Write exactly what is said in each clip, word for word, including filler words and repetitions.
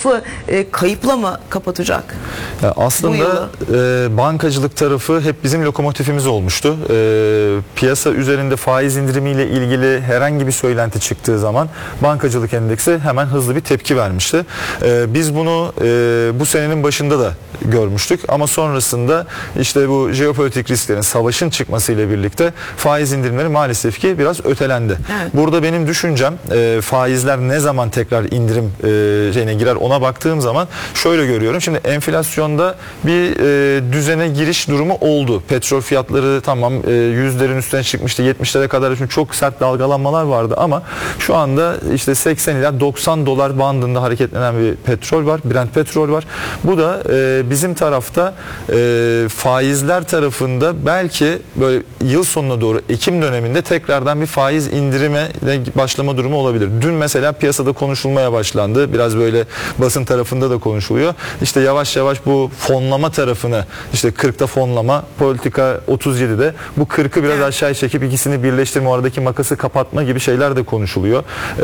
tarafı e, kayıpla mı kapatacak? Ya aslında e, bankacılık tarafı hep bizim lokomotifimiz olmuştu. E, piyasa üzerinde faiz indirimiyle ilgili herhangi bir söylenti çıktığı zaman bankacılık endeksi hemen hızlı bir tepki vermişti. E, biz bunu e, bu senenin başında da görmüştük ama sonrasında işte bu jeopolitik risklerin, savaşın çıkmasıyla birlikte faiz indirimleri maalesef ki biraz ötelendi. Evet. Burada benim düşüncem e, faizler ne zaman tekrar indirim e, şeyine girer ona baktığım zaman şöyle görüyorum. Şimdi enflasyonda bir e, düzene giriş durumu oldu. Petrol fiyatları tamam e, yüzlerin üstüne çıkmıştı. yetmişlere kadar için çok sert dalgalanmalar vardı ama şu anda işte seksen ila doksan dolar bandında hareketlenen bir petrol var. Brent petrol var. Bu da e, bizim tarafta e, faizler tarafında belki böyle yıl sonuna doğru Ekim döneminde tekrardan bir faiz indirime başlama durumu olabilir. Dün mesela piyasada konuşulmaya başlandı. Biraz böyle basın tarafında da konuşuluyor. İşte yavaş yavaş bu fonlama tarafını işte kırkta fonlama, politika otuz yedide bu kırkı biraz aşağı çekip ikisini birleştirme, oradaki makası kapatma gibi şeyler de konuşuluyor.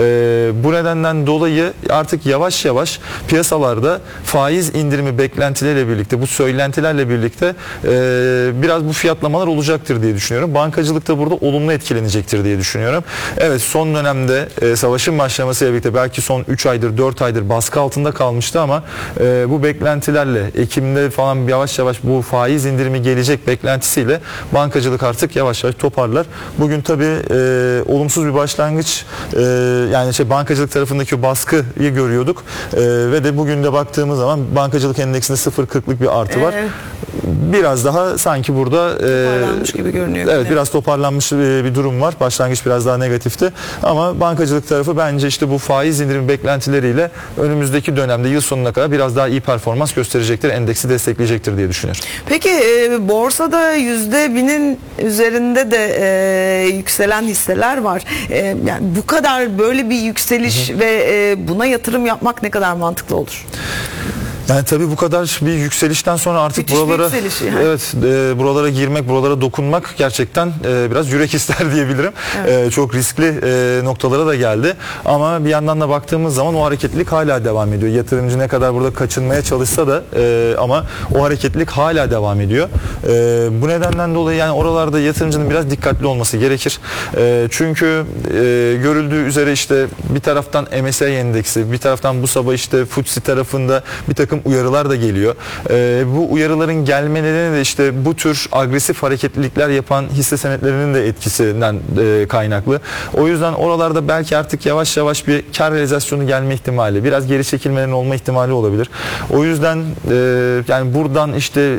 Ee, bu nedenden dolayı artık yavaş yavaş piyasalarda faiz indirimi beklentileriyle birlikte, bu söylentilerle birlikte e, biraz bu fiyatlamalar olacaktır diye düşünüyorum. Bankacılık da burada olumlu etkilenecektir diye düşünüyorum. Evet, son dönemde e, savaşın başlamasıyla birlikte belki son üç aydır dört aydır baskı altında kalmıştı ama e, bu beklentilerle Ekim'de falan yavaş yavaş bu faiz indirimi gelecek beklentisiyle bankacılık artık yavaş yavaş toparlar. Bugün tabii e, olumsuz bir başlangıç e, yani şey bankacılık tarafındaki baskıyı görüyorduk e, ve de bugün de baktığımız zaman bankacılık endeksinde sıfır virgül kırklık bir artı var. Evet. Biraz daha sanki burada toparlanmış e, gibi görünüyor. Evet, biraz toparlanmış bir, bir durum var. Başlangıç biraz daha negatifti. Ama bankacılık tarafı bence işte bu faiz indirimi beklentileriyle önümüzdeki dönemde yıl sonuna kadar biraz daha iyi performans gösterecektir. Endeksi destekleyecektir diye düşünüyorum. Peki e, borsada yüzde binin üzerinde de e, yükselen hisseler var. E, yani bu kadar böyle bir yükseliş hı hı. ve e, buna yatırım yapmak ne kadar mantıklı olur? Yani tabii bu kadar bir yükselişten sonra artık müthiş buralara yani. evet e, buralara girmek, buralara dokunmak gerçekten e, biraz yürek ister diyebilirim. Evet. E, çok riskli e, noktalara da geldi. Ama bir yandan da baktığımız zaman o hareketlilik hala devam ediyor. Yatırımcı ne kadar burada kaçınmaya çalışsa da e, ama o hareketlilik hala devam ediyor. E, bu nedenden dolayı yani oralarda yatırımcının biraz dikkatli olması gerekir. E, çünkü e, görüldüğü üzere işte bir taraftan M S C I endeksi, bir taraftan bu sabah işte F T S E tarafında bir takım uyarılar da geliyor. Ee, bu uyarıların gelme nedeni de işte bu tür agresif hareketlilikler yapan hisse senetlerinin de etkisinden e, kaynaklı. O yüzden oralarda belki artık yavaş yavaş bir kar realizasyonu gelme ihtimali, biraz geri çekilmenin olma ihtimali olabilir. O yüzden e, yani buradan işte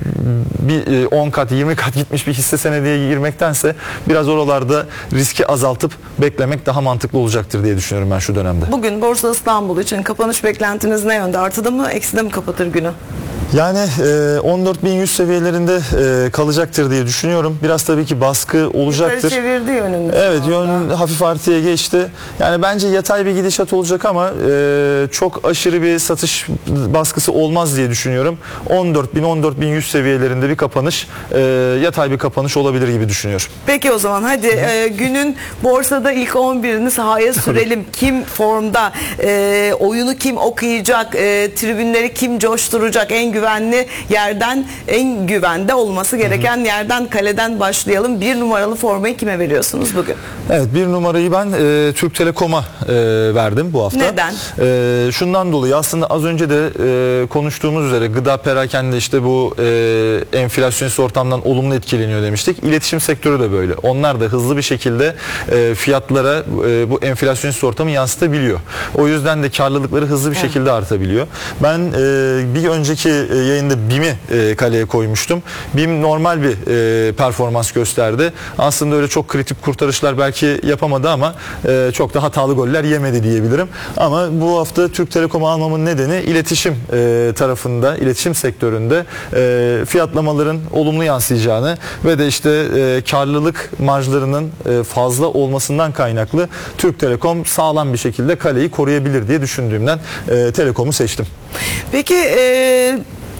bir on kat yirmi kat gitmiş bir hisse senediye girmektense biraz oralarda riski azaltıp beklemek daha mantıklı olacaktır diye düşünüyorum ben şu dönemde. Bugün Borsa İstanbul için kapanış beklentiniz ne yönde? Artıda mı, ekside mi kapatır günü? Yani e, on dört bin yüz seviyelerinde e, kalacaktır diye düşünüyorum. Biraz tabii ki baskı olacaktır. Yukarı çevirdi yönünü. Evet, yön hafif artıya geçti. Yani bence yatay bir gidişat olacak ama e, çok aşırı bir satış baskısı olmaz diye düşünüyorum. on dört bin on dört bin yüz seviyelerinde bir kapanış, e, yatay bir kapanış olabilir gibi düşünüyorum. Peki o zaman hadi e, günün borsada ilk on birini sahaya sürelim. Kim formda, e, oyunu kim okuyacak, e, tribünleri kim coşturacak, en güvenli yerden, en güvende olması gereken Hı-hı. yerden, kaleden başlayalım. Bir numaralı formayı kime veriyorsunuz bugün? Evet, bir numarayı ben e, Türk Telekom'a e, verdim bu hafta. Neden? E, şundan dolayı aslında az önce de e, konuştuğumuz üzere gıda perakende işte bu e, enflasyonist ortamdan olumlu etkileniyor demiştik. İletişim sektörü de böyle. Onlar da hızlı bir şekilde e, fiyatlara e, bu enflasyonist ortamı yansıtabiliyor. O yüzden de karlılıkları hızlı bir evet. şekilde artabiliyor. Ben e, bir önceki yayında B İ M'i e, kaleye koymuştum. B İ M normal bir e, performans gösterdi. Aslında öyle çok kritik kurtarışlar belki yapamadı ama e, çok da hatalı goller yemedi diyebilirim. Ama bu hafta Türk Telekom'u almamın nedeni iletişim e, tarafında, iletişim sektöründe e, fiyatlamaların olumlu yansıyacağını ve de işte e, karlılık marjlarının e, fazla olmasından kaynaklı Türk Telekom sağlam bir şekilde kaleyi koruyabilir diye düşündüğümden e, Telekom'u seçtim. Peki e,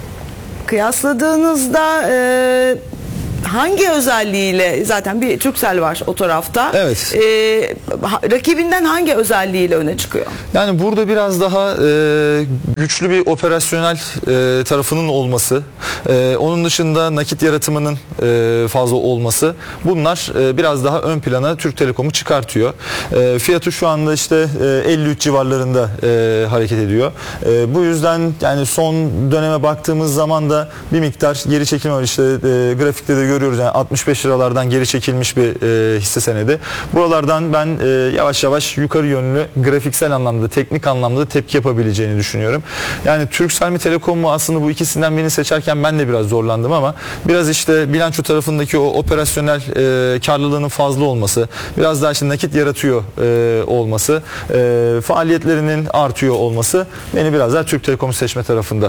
kıyasladığınızda e, hangi özelliğiyle, zaten bir Turkcell var o tarafta. Evet. E, ha- rakibinden hangi özelliğiyle öne çıkıyor? Yani burada biraz daha e, güçlü bir operasyonel e, tarafının olması, e, onun dışında nakit yaratımının e, fazla olması, bunlar e, biraz daha ön plana Türk Telekom'u çıkartıyor. E, fiyatı şu anda işte e, elli üç civarlarında e, hareket ediyor. E, bu yüzden yani son döneme baktığımız zaman da bir miktar geri çekilme var. İşte e, grafikte de görüyoruz, yani altmış beş liralardan geri çekilmiş bir e, hisse senedi. Buralardan ben e, yavaş yavaş yukarı yönlü grafiksel anlamda, teknik anlamda tepki yapabileceğini düşünüyorum. Yani Turkcell mi Telekom mu, aslında bu ikisinden birini seçerken ben de biraz zorlandım ama biraz işte bilanço tarafındaki o operasyonel e, karlılığının fazla olması, biraz daha işte nakit yaratıyor e, olması, e, faaliyetlerinin artıyor olması beni biraz daha Türk Telekom'u seçme tarafında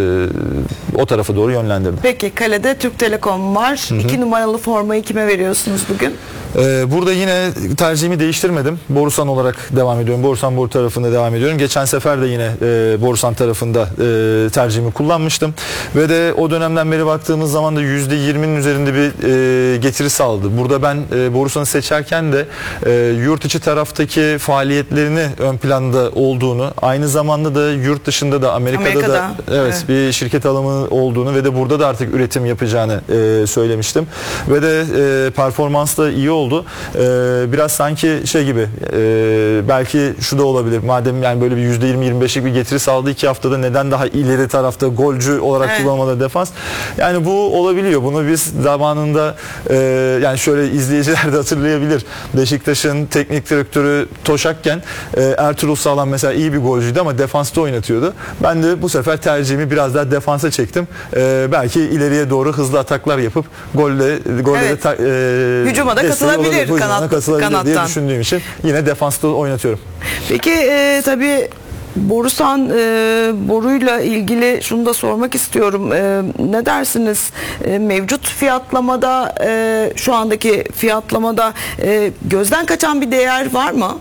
e, o tarafa doğru yönlendirdi. Peki kalede Türk Telekom var. Hı hı. İki numaralı formayı kime veriyorsunuz bugün? Ee, burada yine tercihimi değiştirmedim. Borusan olarak devam ediyorum. Borusan Boru tarafında devam ediyorum. Geçen sefer de yine e, Borusan tarafında e, tercihimi kullanmıştım. Ve de o dönemden beri baktığımız zaman da yüzde yirminin üzerinde bir e, getiri sağladı. Burada ben e, Borusan'ı seçerken de e, yurt içi taraftaki faaliyetlerini ön planda olduğunu, aynı zamanda da yurt dışında da Amerika'da, Amerika'da da evet, evet bir şirket alımı olduğunu ve de burada da artık üretim yapacağını e, söylemiştim. Ve de e, performans da iyi oldu. Ee, biraz sanki şey gibi e, belki şu da olabilir. Madem yani böyle bir yüzde yirmi yirmi beşlik bir getiri sağladı iki haftada, neden daha ileri tarafta golcü olarak evet. kullanmadı defans? Yani bu olabiliyor. Bunu biz zamanında e, yani şöyle izleyiciler de hatırlayabilir. Beşiktaş'ın teknik direktörü Toşakken e, Ertuğrul Sağlam mesela iyi bir golcüydü ama defansta oynatıyordu. Ben de bu sefer tercihimi biraz daha defansa çektim. E, belki ileriye doğru hızlı ataklar yapıp golle golle evet. ta, e, hücuma da katılabilir, kanat, katılabilir kanattan diye düşündüğüm için yine defansta oynatıyorum. Peki e, tabii Borusan e, boruyla ilgili şunu da sormak istiyorum. E, ne dersiniz? E, mevcut fiyatlamada, e, şu andaki fiyatlamada e, gözden kaçan bir değer var mı?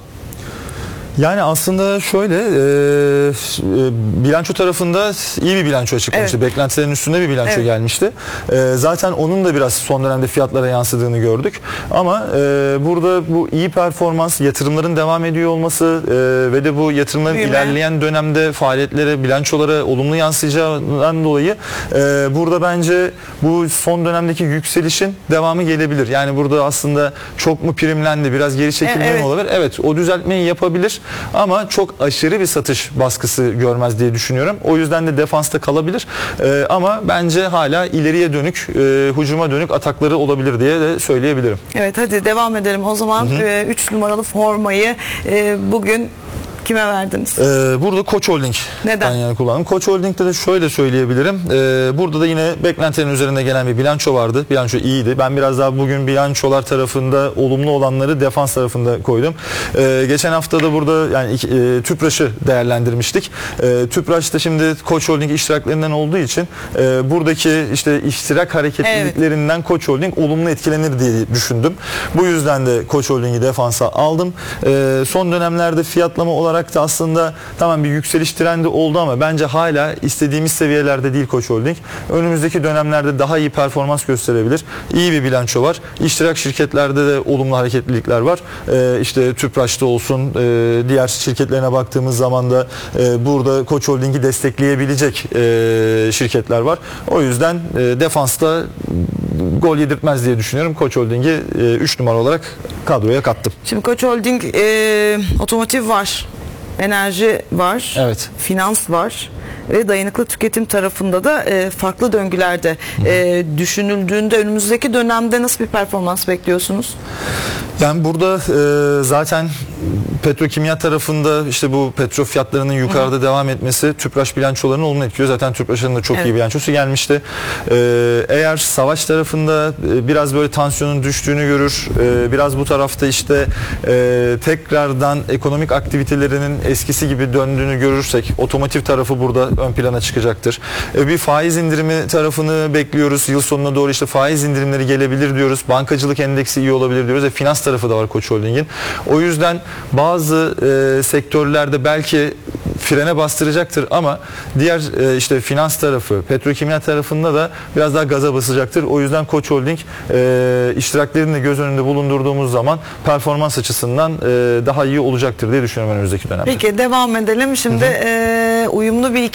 Yani aslında şöyle e, e, bilanço tarafında iyi bir bilanço açıklamıştı. Evet. Beklentilerin üstünde bir bilanço evet. gelmişti. E, zaten onun da biraz son dönemde fiyatlara yansıdığını gördük. Ama e, burada bu iyi performans, yatırımların devam ediyor olması e, ve de bu yatırımların Büyüme. ilerleyen dönemde faaliyetlere, bilançolara olumlu yansıyacağından dolayı e, burada bence bu son dönemdeki yükselişin devamı gelebilir. Yani burada aslında çok mu primlendi, biraz geri çekilme evet. mi olabilir? Evet, o düzeltmeyi yapabilir. Ama çok aşırı bir satış baskısı görmez diye düşünüyorum. O yüzden de defansta kalabilir. Ee, ama bence hala ileriye dönük, e, hücuma dönük atakları olabilir diye de söyleyebilirim. Evet, hadi devam edelim. O zaman üç numaralı formayı e, bugün kime verdiniz? Ee, burada Koç Holding. Neden? Ben yani kullandım. Koç Holding'de de şöyle söyleyebilirim. Ee, burada da yine beklentilerin üzerinde gelen bir bilanço vardı. Bilanço iyiydi. Ben biraz daha bugün bilançolar tarafında olumlu olanları defans tarafında koydum. Ee, geçen hafta da burada yani e, Tüpraş'ı değerlendirmiştik. E, Tüpraş da şimdi Koç Holding iştiraklerinden olduğu için e, buradaki işte iştirak hareketliliklerinden evet. Koç Holding olumlu etkilenir diye düşündüm. Bu yüzden de Koç Holding'i defansa aldım. E, son dönemlerde fiyatlama olarak da aslında tamam bir yükseliş trendi oldu ama bence hala istediğimiz seviyelerde değil Koç Holding. Önümüzdeki dönemlerde daha iyi performans gösterebilir. İyi bir bilanço var. İştirak şirketlerde de olumlu hareketlilikler var. Ee, işte Tüpraş'ta olsun, e, diğer şirketlerine baktığımız zaman da e, burada Koç Holding'i destekleyebilecek e, şirketler var. O yüzden e, defansta gol yedirtmez diye düşünüyorum. Koç Holding'i üç numara olarak kadroya kattım. Şimdi Koç Holding e, otomotiv var. Enerji var, evet. Finans var ve dayanıklı tüketim tarafında da e, farklı döngülerde e, düşünüldüğünde önümüzdeki dönemde nasıl bir performans bekliyorsunuz? Yani burada e, zaten petrokimya tarafında işte bu petrol fiyatlarının yukarıda Hı. devam etmesi Tüpraş bilançolarını olumlu etkiliyor. Zaten Tüpraş'ın da çok evet. iyi bilançosu gelmişti. E, eğer savaş tarafında e, biraz böyle tansiyonun düştüğünü görür, e, biraz bu tarafta işte e, tekrardan ekonomik aktivitelerinin eskisi gibi döndüğünü görürsek otomotiv tarafı burada ön plana çıkacaktır. E, bir faiz indirimi tarafını bekliyoruz. Yıl sonuna doğru işte faiz indirimleri gelebilir diyoruz. Bankacılık endeksi iyi olabilir diyoruz. E, finans tarafı da var Koç Holding'in. O yüzden bazı e, sektörlerde belki frene bastıracaktır ama diğer e, işte finans tarafı, petrokimya tarafında da biraz daha gaza basacaktır. O yüzden Koç Holding e, iştiraklerini de göz önünde bulundurduğumuz zaman performans açısından e, daha iyi olacaktır diye düşünüyorum önümüzdeki dönemde. Peki devam edelim. Şimdi e, uyumlu bir